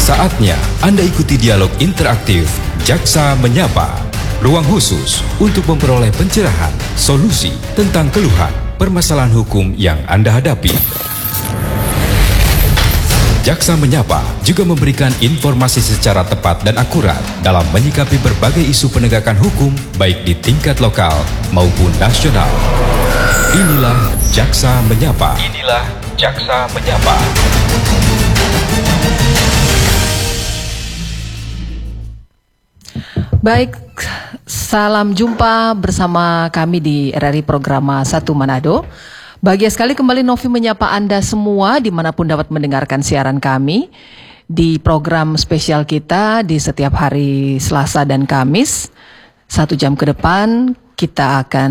Saatnya Anda ikuti dialog interaktif Jaksa Menyapa. Ruang khusus untuk memperoleh pencerahan, solusi tentang keluhan, permasalahan hukum yang Anda hadapi. Jaksa Menyapa juga memberikan informasi secara tepat dan akurat dalam menyikapi berbagai isu penegakan hukum baik di tingkat lokal maupun nasional. Inilah Jaksa Menyapa. Inilah Jaksa Menyapa. Baik, salam jumpa bersama kami di RRI Programa 1 Manado. Bahagia sekali kembali Novi menyapa Anda semua dimanapun dapat mendengarkan siaran kami di program spesial kita di setiap hari Selasa dan Kamis. 1 jam ke depan kita akan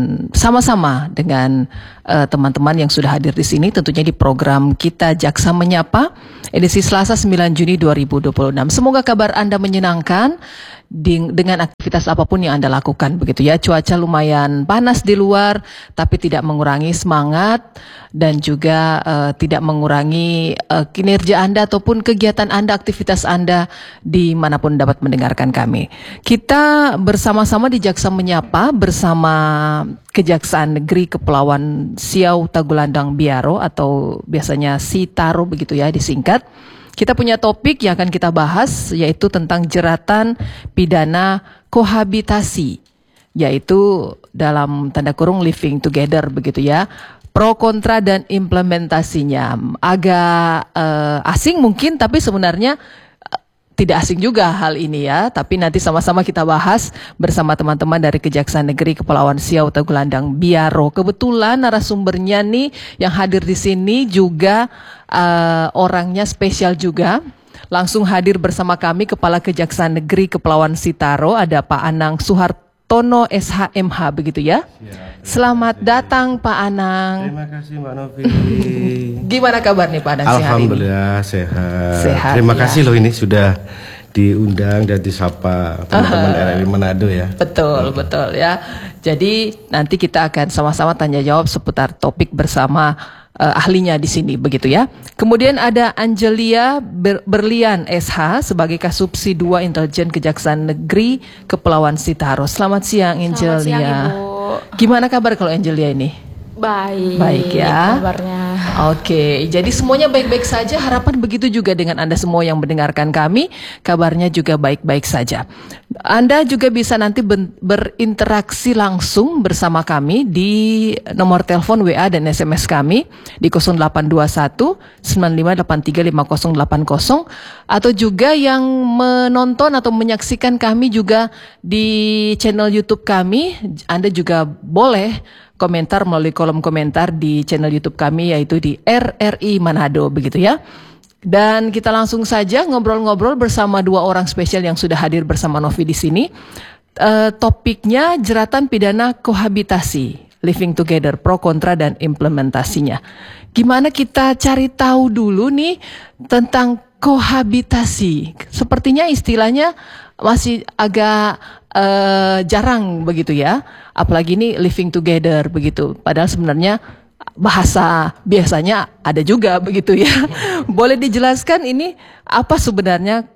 sama-sama dengan teman-teman yang sudah hadir di sini, tentunya di program kita Jaksa Menyapa edisi Selasa 9 Juni 2026. Semoga kabar Anda menyenangkan dengan aktivitas apapun yang Anda lakukan, begitu ya. Cuaca lumayan panas di luar, tapi tidak mengurangi semangat dan juga tidak mengurangi kinerja Anda ataupun kegiatan Anda, aktivitas Anda dimanapun dapat mendengarkan kami. Kita bersama-sama di Jaksa Menyapa bersama Kejaksaan Negeri Kepulauan Siau Tagulandang Biaro atau biasanya Sitaro begitu ya disingkat. Kita punya topik yang akan kita bahas yaitu tentang jeratan pidana kohabitasi, yaitu dalam tanda kurung living together begitu ya. Pro kontra dan implementasinya agak asing mungkin, tapi sebenarnya tidak asing juga hal ini ya, tapi nanti sama-sama kita bahas bersama teman-teman dari Kejaksaan Negeri Kepulauan Siau Tagulandang Biaro. Kebetulan narasumbernya nih yang hadir di sini juga orangnya spesial juga. Langsung hadir bersama kami Kepala Kejaksaan Negeri Kepulauan Sitaro, ada Pak Anang Suhartono SHMH begitu ya. Selamat datang Pak Anang. Terima kasih Mbak Novi. Gimana kabar nih Pak Anang? Alhamdulillah sehat. Terima kasih loh ini sudah diundang dan disapa teman-teman RRI Manado ya. Betul ya. Jadi nanti kita akan sama-sama tanya jawab seputar topik bersama ahlinya di sini begitu ya. Kemudian ada Angelia Berlian SH sebagai Kasubsi 2 Intelijen Kejaksaan Negeri Kepulauan Sitaro. Selamat siang Angelia. Selamat siang Ibu. Gimana kabar kalau Angelia ini? Baik ya. Kabarnya. Oke, jadi semuanya baik-baik saja. Harapan begitu juga dengan Anda semua yang mendengarkan kami. Kabarnya juga baik-baik saja. Anda juga bisa nanti berinteraksi langsung bersama kami di nomor telepon WA dan SMS kami di 0821 9583 5080, atau juga yang menonton atau menyaksikan kami juga di channel YouTube kami. Anda juga boleh komentar melalui kolom komentar di channel YouTube kami yaitu di RRI Manado begitu ya. Dan kita langsung saja ngobrol-ngobrol bersama 2 orang spesial yang sudah hadir bersama Novi di sini. Topiknya jeratan pidana kohabitasi, living together, pro kontra dan implementasinya. Gimana kita cari tahu dulu nih tentang kohabitasi? Sepertinya istilahnya masih agak jarang begitu ya, apalagi ini living together begitu. Padahal sebenarnya bahasa biasanya ada juga begitu ya. Boleh dijelaskan ini apa sebenarnya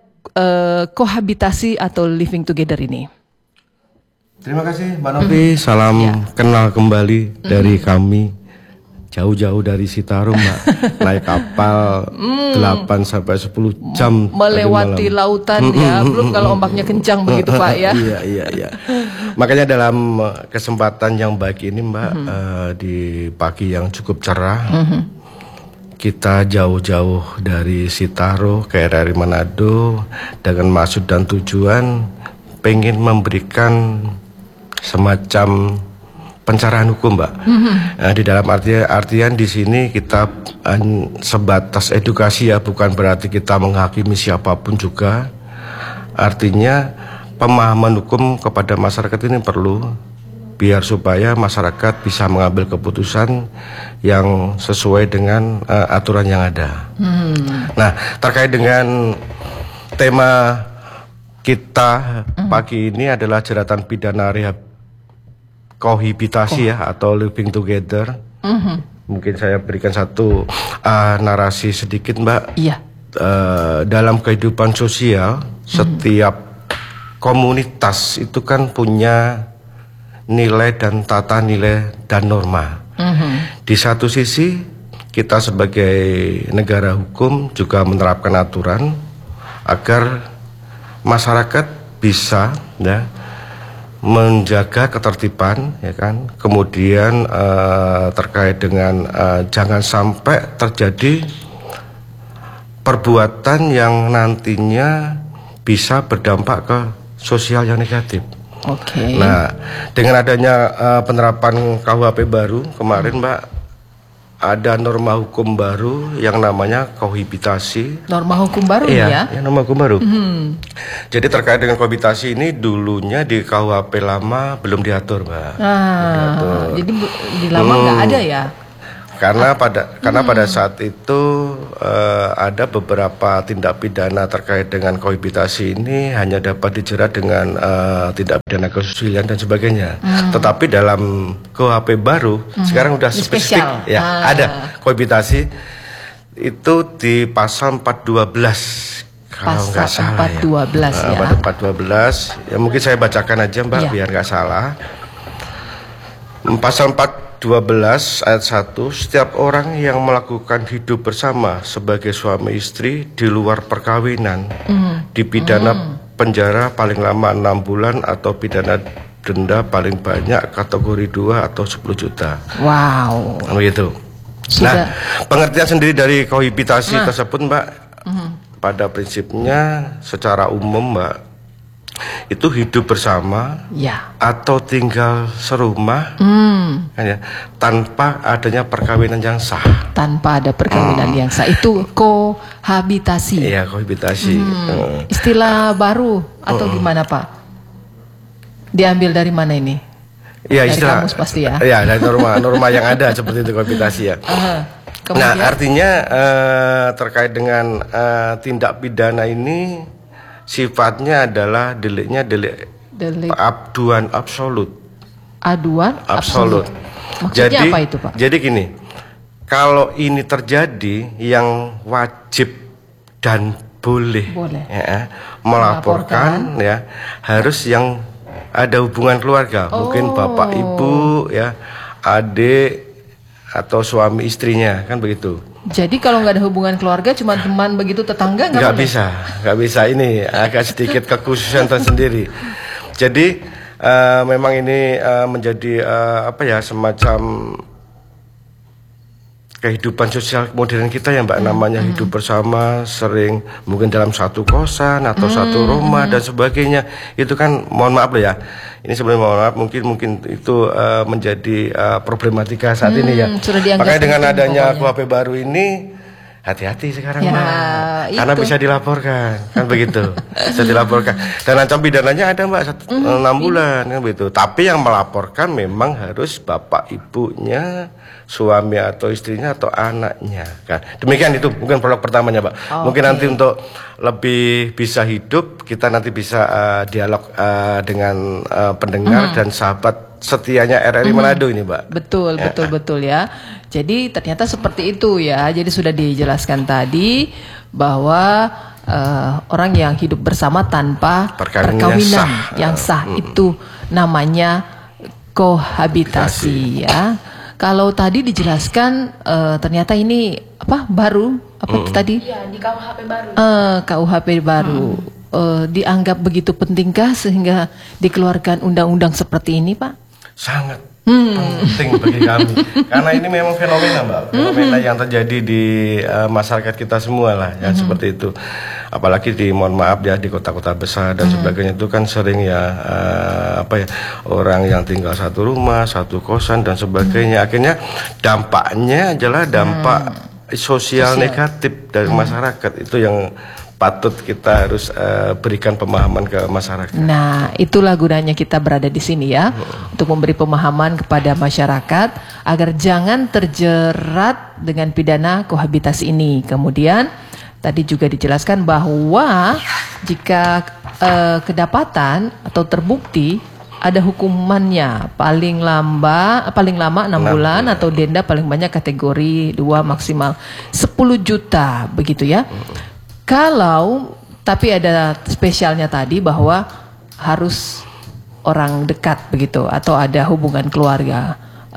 kohabitasi atau living together ini? Terima kasih Mbak Novi. Salam kenal kembali dari kami. Jauh-jauh dari Sitaro Mbak, naik kapal 8 sampai 10 jam melewati lautan ya, belum kalau ombaknya kencang begitu Pak ya. Iya. Makanya dalam kesempatan yang baik ini Mbak, di pagi yang cukup cerah, kita jauh-jauh dari Sitaro ke RRI Manado dengan maksud dan tujuan pengen memberikan semacam pencerahan hukum Mbak. Di dalam artian di sini kita sebatas edukasi ya, bukan berarti kita menghakimi siapapun juga. Artinya pemahaman hukum kepada masyarakat ini perlu biar supaya masyarakat bisa mengambil keputusan yang sesuai dengan aturan yang ada. Nah, terkait dengan tema kita pagi ini adalah jeratan pidana kohabitasi ya atau living together. Mungkin saya berikan satu narasi sedikit Mbak. Iya. dalam kehidupan sosial, setiap komunitas itu kan punya nilai dan tata nilai dan norma. Di satu sisi kita sebagai negara hukum juga menerapkan aturan agar masyarakat bisa ya menjaga ketertiban, ya kan. Kemudian terkait dengan jangan sampai terjadi perbuatan yang nantinya bisa berdampak ke sosial yang negatif. Oke. Nah, dengan adanya penerapan KUHP baru kemarin, Mbak, ada norma hukum baru yang namanya kohabitasi. Norma hukum baru ya? Iya, norma hukum baru. Jadi terkait dengan kohabitasi ini dulunya di KUHP lama belum diatur, Mbak. Jadi di lama nggak ada ya? Karena pada saat itu ada beberapa tindak pidana terkait dengan kohabitasi ini hanya dapat dijerat dengan tindak pidana kesusilaan dan sebagainya. Tetapi dalam KUHP baru sekarang udah spesifik ya, ada kohabitasi itu di pasal 412 kalau nggak salah 412 ya. Pada 412 ya, mungkin saya bacakan aja, Mbak, biar nggak salah. Pasal 412 ayat 1, setiap orang yang melakukan hidup bersama sebagai suami istri di luar perkawinan dipidana penjara paling lama 6 bulan atau pidana denda paling banyak kategori 2 atau 10 juta. Wow. Begitu. Nah, pengertian sendiri dari kohabitasi tersebut, Mbak, pada prinsipnya secara umum, Mbak, itu hidup bersama atau tinggal serumah kan ya, tanpa adanya perkawinan yang sah. Tanpa ada perkawinan yang sah, itu kohabitasi. Iya, kohabitasi. Istilah baru atau gimana, Pak? Diambil dari mana ini? Ya, dari istilah kamus pasti ya. Ya, dari norma yang ada seperti itu kohabitasi ya. Nah, artinya terkait dengan tindak pidana ini sifatnya adalah deliknya delik aduan absolut. Aduan absolut. Maksudnya apa itu, Pak? Jadi gini, kalau ini terjadi, yang wajib dan boleh. Ya, melaporkan ya harus yang ada hubungan keluarga, mungkin bapak ibu ya, adik atau suami istrinya, kan begitu. Jadi kalau nggak ada hubungan keluarga, cuma teman begitu, tetangga nggak bisa. Ini agak sedikit kekhususan tersendiri. Jadi memang ini menjadi semacam kehidupan sosial modern kita ya, Mbak, namanya hidup bersama, sering mungkin dalam satu kosan atau satu rumah dan sebagainya. Itu kan mohon maaf loh ya. Ini sebenarnya mohon maaf, mungkin itu menjadi problematika saat ini ya. Makanya dengan adanya KUHP baru ini hati-hati sekarang, Mbak. Karena bisa dilaporkan, kan begitu. Bisa dilaporkan. Dan ancam pidananya ada, Mbak, 6 bulan kan begitu. Tapi yang melaporkan memang harus bapak ibunya, suami atau istrinya atau anaknya kan. Demikian itu mungkin prolog pertamanya, Pak. Mungkin nanti untuk lebih bisa hidup, kita nanti bisa dialog dengan pendengar dan sahabat setianya RRI Manado ini, Mbak. Betul ya. Jadi ternyata seperti itu ya. Jadi sudah dijelaskan tadi bahwa orang yang hidup bersama tanpa perkawinan yang sah itu namanya kohabitasi ya. Kalau tadi dijelaskan ternyata ini baru tadi? Ya, di KUHP baru. KUHP baru. Dianggap begitu pentingkah sehingga dikeluarkan undang-undang seperti ini, Pak? Sangat penting bagi kami. Karena ini memang fenomena, Mbak. Fenomena yang terjadi di masyarakat kita semua lah ya, seperti itu. Apalagi mohon maaf ya, di kota-kota besar dan sebagainya itu kan sering ya orang yang tinggal satu rumah, satu kosan dan sebagainya. Akhirnya dampaknya adalah dampak sosial negatif dari masyarakat. Itu yang patut kita harus berikan pemahaman ke masyarakat. Nah, itulah gunanya kita berada di sini ya, untuk memberi pemahaman kepada masyarakat agar jangan terjerat dengan pidana kohabitasi ini. Kemudian tadi juga dijelaskan bahwa jika kedapatan atau terbukti, ada hukumannya paling lama 6 bulan atau denda paling banyak kategori 2 maksimal 10 juta begitu ya. Tapi ada spesialnya tadi bahwa harus orang dekat begitu atau ada hubungan keluarga.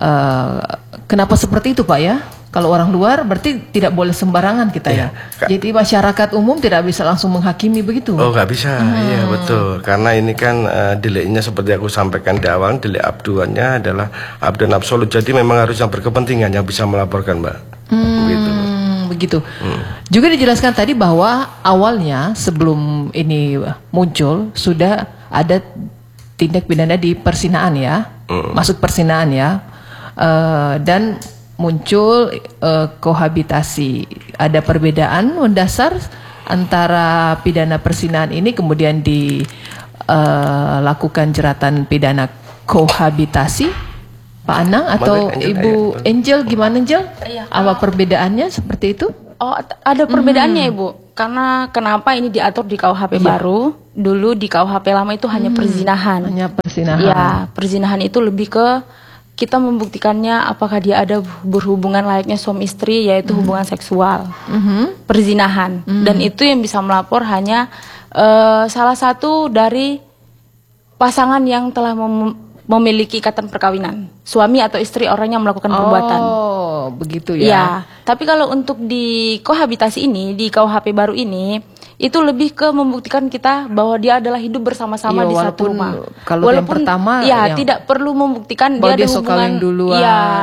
Kenapa seperti itu Pak ya? Kalau orang luar berarti tidak boleh sembarangan kita ya. Jadi masyarakat umum tidak bisa langsung menghakimi begitu. Oh nggak bisa, iya betul. Karena ini kan deliknya seperti aku sampaikan di awal, delik abduannya adalah abduan absolut. Jadi memang harus yang berkepentingan yang bisa melaporkan, Mbak. Begitu. Juga dijelaskan tadi bahwa awalnya sebelum ini muncul sudah ada tindak pidana di perzinaan ya, masuk perzinaan ya, dan muncul kohabitasi. Ada perbedaan mendasar antara pidana perzinaan ini kemudian dilakukan jeratan pidana kohabitasi. Pak Anang atau Ibu Angel, gimana Angel? Apa perbedaannya seperti itu? Oh, ada perbedaannya Ibu. Karena kenapa ini diatur di KUHP baru? Dulu di KUHP lama itu hanya perzinahan. Hanya perzinahan. Ya, perzinahan itu lebih ke kita membuktikannya apakah dia ada berhubungan layaknya suami istri, yaitu hubungan seksual, perzinahan. Dan itu yang bisa melapor hanya salah satu dari pasangan yang telah memiliki ikatan perkawinan, suami atau istri orang yang melakukan perbuatan. Oh, begitu ya. Ya, tapi kalau untuk di kohabitasi ini, di KUHP baru ini, itu lebih ke membuktikan kita bahwa dia adalah hidup bersama-sama di satu rumah. Kalau yang pertama ya tidak perlu membuktikan dia ada hubungan duluan.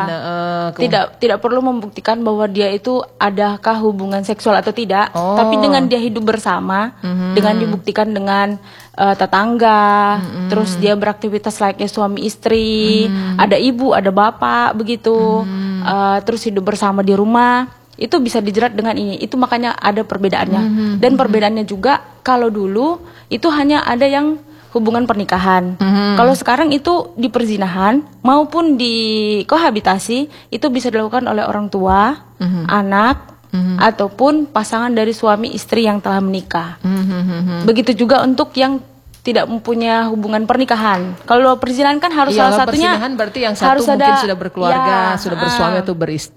Ya, tidak perlu membuktikan bahwa dia itu adakah hubungan seksual atau tidak, tapi dengan dia hidup bersama, dengan dibuktikan dengan tetangga, terus dia beraktivitas layaknya suami istri, ada ibu, ada bapak begitu, terus hidup bersama di rumah. Itu bisa dijerat dengan ini. Itu makanya ada perbedaannya. Dan perbedaannya juga kalau dulu itu hanya ada yang hubungan pernikahan. Kalau sekarang itu di perzinahan maupun di kohabitasi itu bisa dilakukan oleh orang tua, anak, ataupun pasangan dari suami istri yang telah menikah. Begitu juga untuk yang tidak mempunyai hubungan pernikahan. Kalau perzinahan kan harus salah satunya perzinahan berarti yang satu harus mungkin sudah berkeluarga, sudah bersuami atau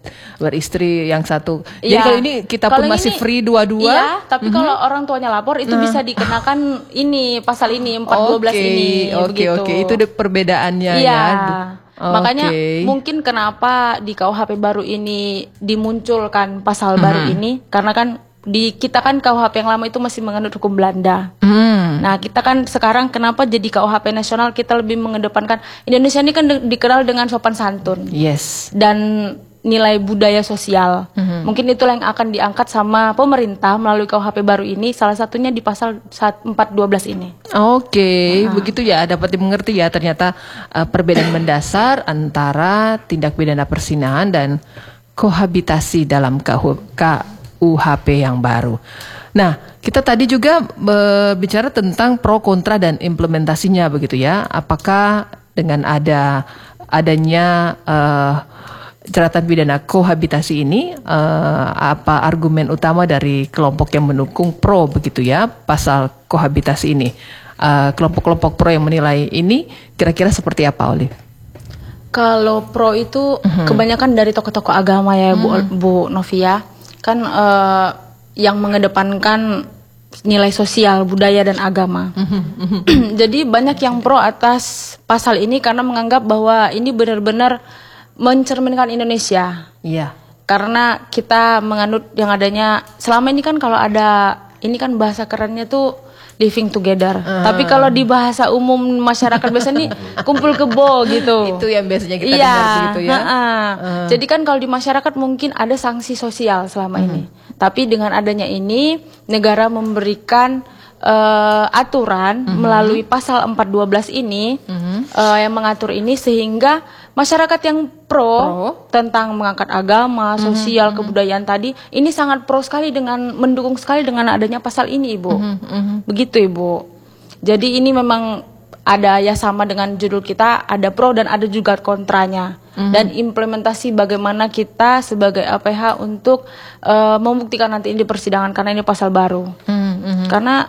beristri yang satu. Jadi kalau ini kita pun masih free dua-dua. Iya, tapi kalau orang tuanya lapor itu bisa dikenakan ini pasal ini 412 ini. Oke, itu perbedaannya ya. Okay. Makanya mungkin kenapa di KUHP baru ini dimunculkan pasal baru ini karena kan di kita kan KUHP yang lama itu masih menganut hukum Belanda. Nah, kita kan sekarang kenapa jadi KUHP nasional kita lebih mengedepankan Indonesia ini kan dikenal dengan sopan santun. Yes. Dan nilai budaya sosial. Mungkin itulah yang akan diangkat sama pemerintah melalui KUHP baru ini, salah satunya di pasal 412 ini. Oke, begitu ya, dapat dimengerti ya ternyata perbedaan mendasar antara tindak pidana perzinahan dan kohabitasi dalam KUHP yang baru. Nah, kita tadi juga bicara tentang pro kontra dan implementasinya begitu ya. Apakah dengan adanya jeratan pidana kohabitasi ini apa argumen utama dari kelompok yang mendukung pro begitu ya pasal kohabitasi ini? Kelompok-kelompok pro yang menilai ini kira-kira seperti apa, Olive? Kalau pro itu kebanyakan dari tokoh-tokoh agama ya, Bu Novia. Kan yang mengedepankan nilai sosial, budaya dan agama. Jadi banyak yang pro atas pasal ini karena menganggap bahwa ini benar-benar mencerminkan Indonesia. Iya. Karena kita menganut yang adanya selama ini kan kalau ada ini kan bahasa kerennya tuh living together. Tapi kalau di bahasa umum masyarakat biasanya nih kumpul kebo gitu. Itu yang biasanya kita dengar begitu ya. Jadi kan kalau di masyarakat mungkin ada sanksi sosial selama ini. Tapi dengan adanya ini negara memberikan aturan melalui pasal 412 ini yang mengatur ini sehingga masyarakat yang pro tentang mengangkat agama, sosial, kebudayaan tadi ini sangat pro sekali dengan mendukung sekali dengan adanya pasal ini, Ibu. Begitu, Ibu. Jadi ini memang ada ya sama dengan judul kita, ada pro dan ada juga kontranya. Dan implementasi bagaimana kita sebagai APH untuk membuktikan nanti ini di persidangan karena ini pasal baru. Karena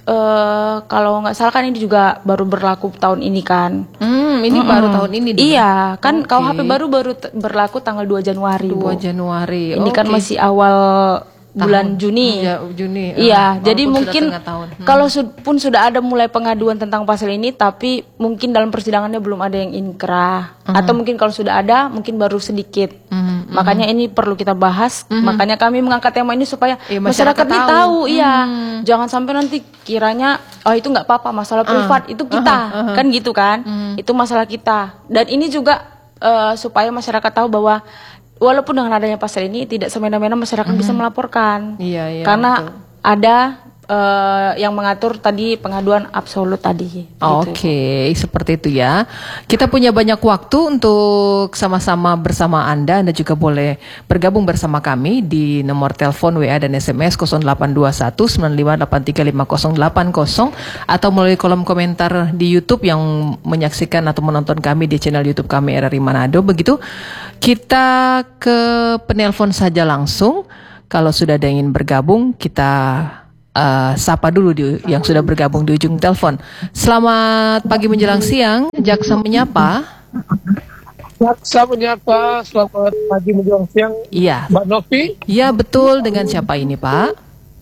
kalau nggak salah kan ini juga baru berlaku tahun ini kan. Ini baru tahun ini. Iya, kan KUHP baru berlaku tanggal 2 Januari. 2 Januari. Ini kan masih awal bulan Juni. Ya, Juni. Iya, jadi walaupun mungkin sudah tengah tahun. kalau pun sudah ada mulai pengaduan tentang pasal ini, tapi mungkin dalam persidangannya belum ada yang inkrah, atau mungkin kalau sudah ada, mungkin baru sedikit. Makanya ini perlu kita bahas. Makanya kami mengangkat tema ini supaya masyarakat ini tahu, iya. Jangan sampai nanti kiranya, oh itu nggak apa-apa, masalah privat itu kita, kan gitu kan? Itu masalah kita. Dan ini juga supaya masyarakat tahu bahwa walaupun dengan adanya pasal ini tidak semena-mena masyarakat bisa melaporkan. Iya, karena betul. ada yang mengatur tadi pengaduan absolut tadi. Oke, seperti itu ya. Kita punya banyak waktu untuk sama-sama bersama Anda. Anda juga boleh bergabung bersama kami di nomor telepon WA dan SMS 0821 95835080 atau melalui kolom komentar di YouTube yang menyaksikan atau menonton kami di channel YouTube kami RRI Manado. Begitu, kita ke penelpon saja langsung. Kalau sudah ada yang ingin bergabung, kita sapa dulu yang sudah bergabung di ujung telepon. Selamat pagi menjelang siang, Jaksa menyapa. Jaksa menyapa, selamat pagi menjelang siang. Iya. Mbak Novi. Iya betul, dengan siapa ini Pak?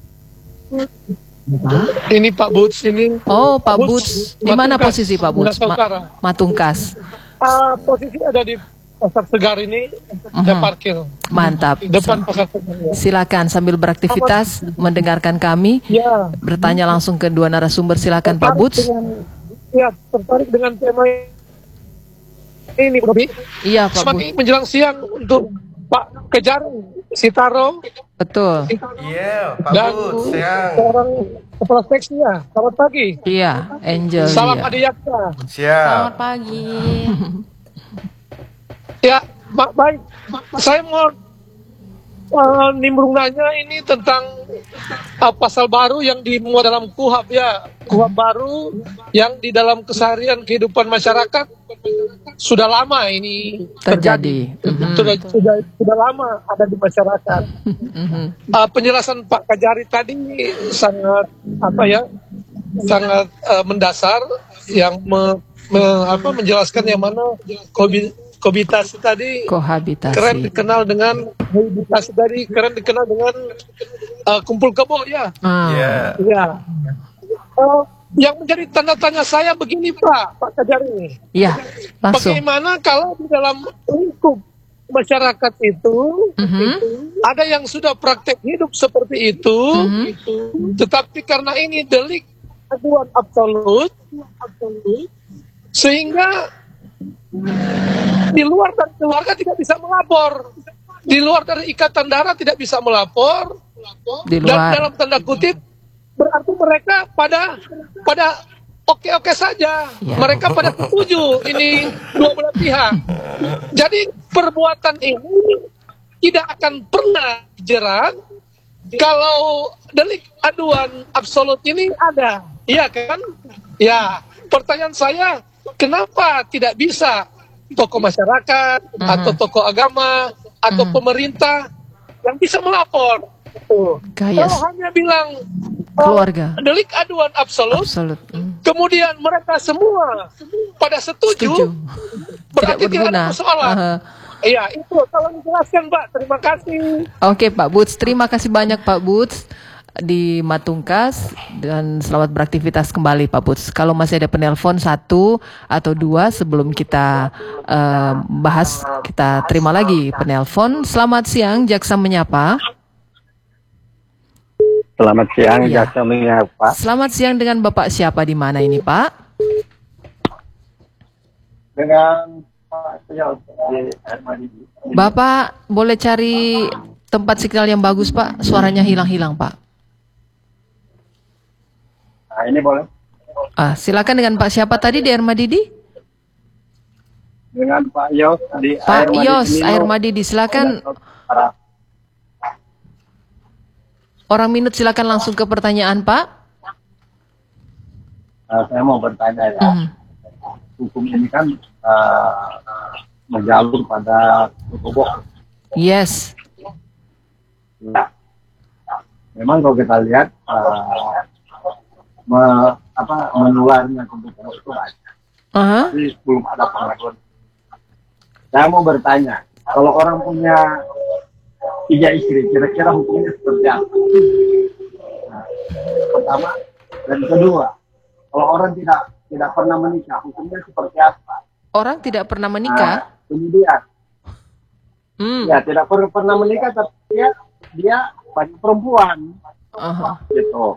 Ini Pak Buts ini. Oh Pak Buts, di mana posisi Pak Buts? Matungkas. Posisi ada di Pasar Segar ini, ada parkir. Mantap. Depan Pasar Segar. Ya. Silakan sambil beraktivitas mendengarkan kami. Ya. Bertanya langsung ke dua narasumber, silakan Pak Buts. Tertarik dengan tema ini, Pak. Iya Pak Buts. Semakin menjelang siang untuk Pak Kejaring Sitaro. Betul. Iya, Pak Dan Buts, siang. seorang kepala seksinya. Selamat pagi. Iya, Angel. Salam iya. Adiaksa. Siap. Selamat pagi. Ya, baik. Saya mau nimbrung nanya ini tentang pasal baru yang dimuat dalam KUHP ya. KUHP baru yang di dalam keseharian kehidupan masyarakat sudah lama ini terjadi. Sudah lama ada di masyarakat. Penjelasan Pak Kajari tadi sangat sangat mendasar yang menjelaskan yang mana kohabitasi tadi keren dikenal dengan kumpul kebo ya. Ya. Yang menjadi tanda tanya saya begini Pak Kajari. Iya, langsung. Bagaimana kalau di dalam lingkup masyarakat itu ada yang sudah praktek hidup seperti itu, tetapi karena ini delik aduan absolut, sehingga di luar dari keluarga tidak bisa melapor, di luar dari ikatan darah tidak bisa melapor, dan dalam tanda kutip berarti mereka pada oke-oke saja, mereka pada setuju ini dua belah pihak. Jadi perbuatan ini tidak akan pernah dijerat kalau delik aduan absolut ini ada, iya kan? Ya, pertanyaan saya, kenapa tidak bisa tokoh masyarakat atau tokoh agama atau pemerintah yang bisa melapor? Kalau hanya bilang keluarga delik aduan absolut. Kemudian mereka semua pada setuju. Berarti tidak ada persoalan. Iya, itu kalau dijelaskan Pak. Terima kasih. Oke Pak Buts, terima kasih banyak Pak Buts di Matungkas, dan selamat beraktivitas kembali Pak Buts. Kalau masih ada penelpon satu atau dua sebelum kita bahas, kita terima lagi penelpon. Selamat siang, Jaksa menyapa. Selamat siang, Jaksa menyapa. Selamat siang, dengan Bapak siapa di mana ini Pak? Dengan Bapak boleh cari tempat signal yang bagus Pak, suaranya hilang-hilang Pak. Nah, ini boleh. Silakan, dengan Pak siapa tadi di Air Madidi? Dengan Pak Yos di Pak Yos Air Madidi, silakan. Orang minut, silakan langsung ke pertanyaan Pak. Saya mau bertanya ya. Hukum ini kan menjalur pada tubuh. Yes. Nah, memang kalau kita lihat menularnya kumpul itu banyak. Tapi belum ada pengakuan. Saya mau bertanya, kalau orang punya 3 istri, kira-kira hukumnya seperti apa? Nah, pertama dan kedua, kalau orang tidak pernah menikah, hukumnya seperti apa? Orang tidak pernah menikah? Kemudian, ya tidak pernah menikah, tapi dia banyak perempuan, gitu.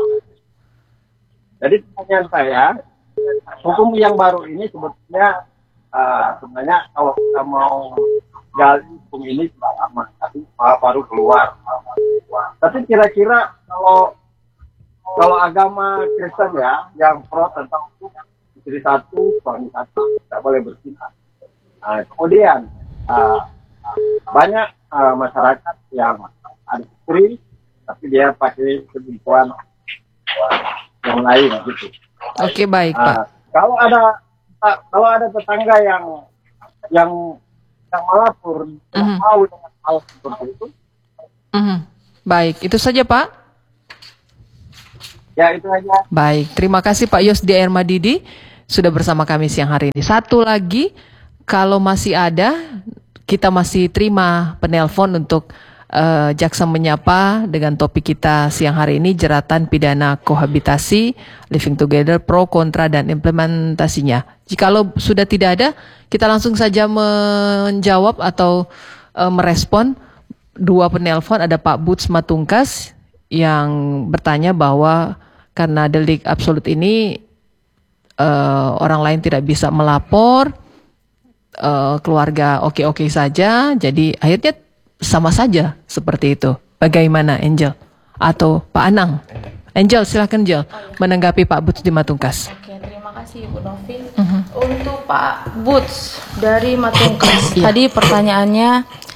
Jadi pertanyaan saya, hukum yang baru ini sebetulnya sebenarnya kalau kita mau gali hukum ini sudah lama, tapi baru keluar. Tapi kira-kira kalau agama Kristen ya, yang pro tentang hukum istri satu, suami satu, tidak boleh berpisah. Kemudian banyak masyarakat yang ada istri, tapi dia pakai selingkuhan yang lain gitu. Oke, baik Pak. Kalau ada tetangga yang melapor, tidak mau dengan hal seperti itu. Baik, itu saja Pak. Ya, itu aja. Baik, terima kasih Pak Yosdi Ermadidi sudah bersama kami siang hari ini. Satu lagi, kalau masih ada, kita masih terima penelpon untuk Jaksa Menyapa dengan topik kita siang hari ini, jeratan pidana kohabitasi, living together, pro, kontra, dan implementasinya. Jikalau sudah tidak ada, kita langsung saja menjawab atau merespon dua penelpon. Ada Pak Buts Matungkas yang bertanya bahwa karena delik absolut ini orang lain tidak bisa melapor, keluarga oke-oke saja, jadi akhirnya sama saja seperti itu. Bagaimana Angel atau Pak Anang? Angel, silakan Angel menanggapi Pak Buts di Matungkas. Oke, terima kasih Bu Novi. Untuk Pak Buts dari Matungkas, tadi pertanyaannya,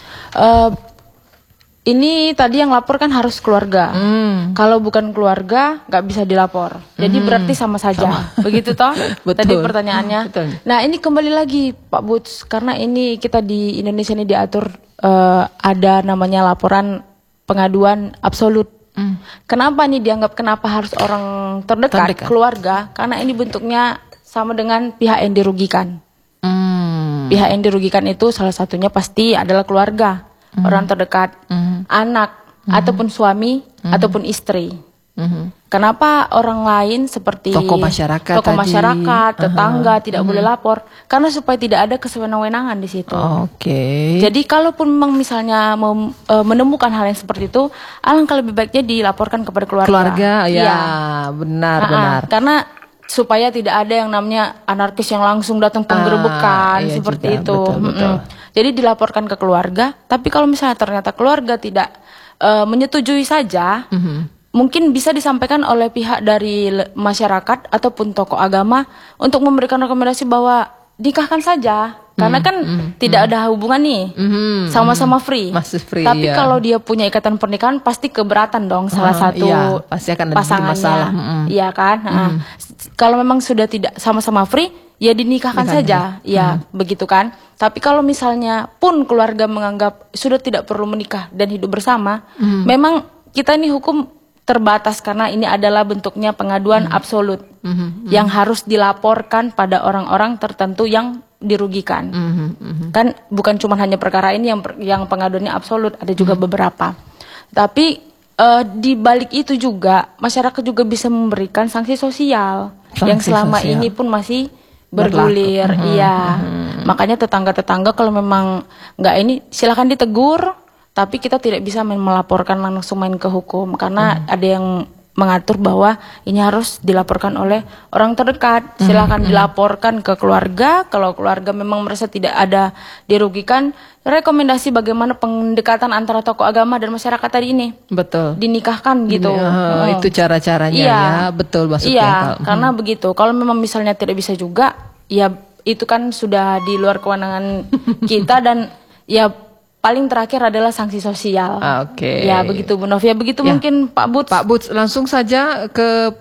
ini tadi yang lapor kan harus keluarga. Kalau bukan keluarga nggak bisa dilapor. Jadi berarti sama saja. Begitu toh? Tadi pertanyaannya. Betul. Nah, ini kembali lagi Pak Buts, karena ini kita di Indonesia ini diatur ada namanya laporan pengaduan absolut. Kenapa nih dianggap kenapa harus orang terdekat, keluarga? Karena ini bentuknya sama dengan pihak yang dirugikan. Pihak yang dirugikan itu salah satunya pasti adalah keluarga. Orang terdekat, anak, ataupun suami, ataupun istri. Kenapa orang lain seperti tokoh masyarakat, tetangga tidak boleh lapor? Karena supaya tidak ada kesewenang-wenangan di situ. Oke. Jadi kalaupun memang misalnya menemukan hal yang seperti itu, alangkah lebih baiknya dilaporkan kepada keluarga. Keluarga, ya, benar. Karena supaya tidak ada yang namanya anarkis yang langsung datang penggerebekan seperti juga, itu. Betul. Jadi dilaporkan ke keluarga. Tapi kalau misalnya ternyata keluarga tidak menyetujui saja, mungkin bisa disampaikan oleh pihak dari masyarakat ataupun tokoh agama untuk memberikan rekomendasi bahwa nikahkan saja. Karena kan tidak ada hubungan nih, sama-sama free. Masih free. Tapi kalau dia punya ikatan pernikahan pasti keberatan dong salah satu pasti akan ada pasangannya. masalah. Iya kan? Kalau memang sudah tidak sama-sama free, ya dinikahkan saja. Ya, begitu kan? Tapi kalau misalnya pun keluarga menganggap sudah tidak perlu menikah dan hidup bersama, memang kita ini hukum terbatas karena ini adalah bentuknya pengaduan absolut yang harus dilaporkan pada orang-orang tertentu yang dirugikan. Kan bukan cuma hanya perkara ini yang pengaduannya absolut, ada juga beberapa. Tapi di balik itu juga masyarakat juga bisa memberikan sanksi sosial yang selama ini pun masih bergulir. Makanya tetangga-tetangga kalau memang nggak ini silakan ditegur, tapi kita tidak bisa melaporkan langsung main ke hukum karena ada yang mengatur bahwa ini harus dilaporkan oleh orang terdekat. Silakan dilaporkan ke keluarga. Kalau keluarga memang merasa tidak ada dirugikan, rekomendasi bagaimana pendekatan antara tokoh agama dan masyarakat tadi ini. Betul. Dinikahkan gitu. Itu cara-caranya ya, betul maksudnya. Iya, karena begitu. Kalau memang misalnya tidak bisa juga, ya itu kan sudah di luar kewenangan kita dan ya paling terakhir adalah sanksi sosial. Oke. Ya begitu Bu Novia, begitu mungkin Pak Buts. Pak Buts, langsung saja ke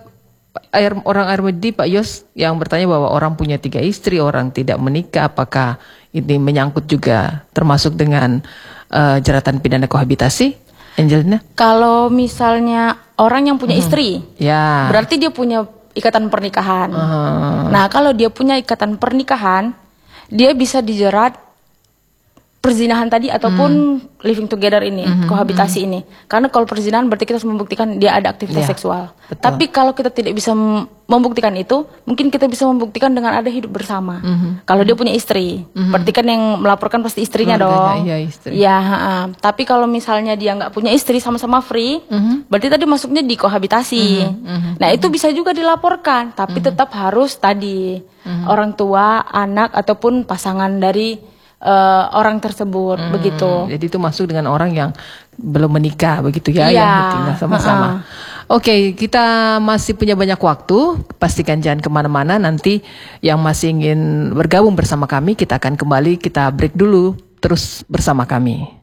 orang Armedi, Pak Yos yang bertanya bahwa orang punya 3 istri, orang tidak menikah, apakah ini menyangkut juga termasuk dengan jeratan pidana kohabitasi? Angelina? Kalau misalnya orang yang punya istri, berarti dia punya ikatan pernikahan. Nah kalau dia punya ikatan pernikahan, dia bisa dijerat perzinahan tadi ataupun living together ini, kohabitasi ini. Karena kalau perzinahan berarti kita harus membuktikan dia ada aktivitas seksual. Betul. Tapi kalau kita tidak bisa membuktikan itu, mungkin kita bisa membuktikan dengan ada hidup bersama. Kalau dia punya istri, berarti kan yang melaporkan pasti istrinya dong. Iya, istri. Ya, tapi kalau misalnya dia nggak punya istri, sama-sama free, berarti tadi masuknya di kohabitasi. Nah, itu bisa juga dilaporkan, tapi tetap harus tadi orang tua, anak ataupun pasangan dari orang tersebut begitu. Jadi itu masuk dengan orang yang belum menikah begitu ya, Iya. yang tinggal sama-sama. Oke, kita masih punya banyak waktu. Pastikan jangan kemana-mana. Nanti yang masih ingin bergabung bersama kami, kita akan kembali. Kita break dulu. Terus bersama kami.